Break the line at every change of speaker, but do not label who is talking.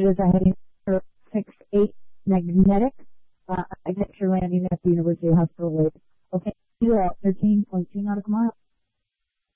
is a heading for 6-8 magnetic architecture landing at the University Hospital. Okay, 13.2 nautical miles.